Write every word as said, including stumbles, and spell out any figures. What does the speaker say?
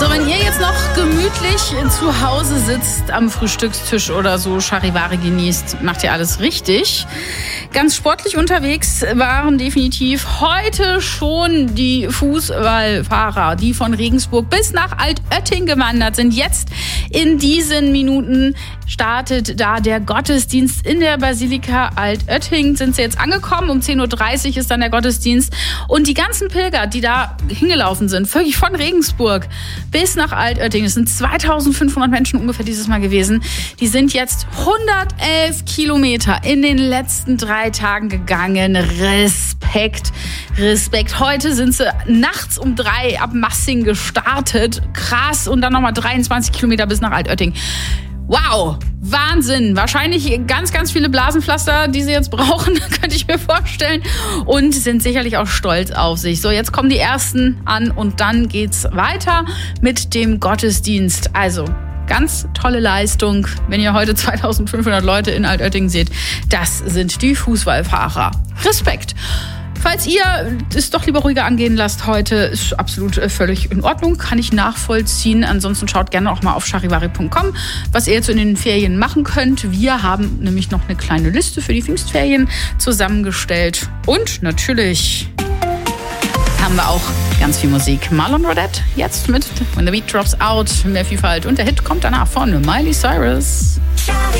So, wenn ihr jetzt noch gemütlich zu Hause sitzt, am Frühstückstisch oder so Charivari genießt, macht ihr alles richtig. Ganz sportlich unterwegs waren definitiv heute schon die Fußballfahrer, die von Regensburg bis nach Altötting gewandert sind. Jetzt in diesen Minuten startet da der Gottesdienst in der Basilika Altötting. Sind sie jetzt angekommen, um zehn Uhr dreißig ist dann der Gottesdienst. Und die ganzen Pilger, die da hingelaufen sind, wirklich von Regensburg bis nach Altötting, es sind zweitausendfünfhundert Menschen ungefähr dieses Mal gewesen, die sind jetzt hundertelf Kilometer in den letzten drei Tagen gegangen. Respekt, Respekt. Heute sind sie nachts um drei ab Massing gestartet. Krass. Und dann nochmal dreiundzwanzig Kilometer bis nach Altötting. Wow, Wahnsinn. Wahrscheinlich ganz, ganz viele Blasenpflaster, die sie jetzt brauchen, könnte ich mir vorstellen. Und sind sicherlich auch stolz auf sich. So, jetzt kommen die Ersten an und dann geht's weiter mit dem Gottesdienst. Also, ganz tolle Leistung, wenn ihr heute zweitausendfünfhundert Leute in Altötting seht. Das sind die Fußballfahrer. Respekt. Falls ihr es doch lieber ruhiger angehen lasst heute, ist absolut völlig in Ordnung, kann ich nachvollziehen. Ansonsten schaut gerne auch mal auf charivari punkt com, was ihr jetzt in den Ferien machen könnt. Wir haben nämlich noch eine kleine Liste für die Pfingstferien zusammengestellt. Und natürlich haben wir auch ganz viel Musik. Marlon Rodette jetzt mit When the Beat Drops Out, mehr Vielfalt. Und der Hit kommt danach von Miley Cyrus.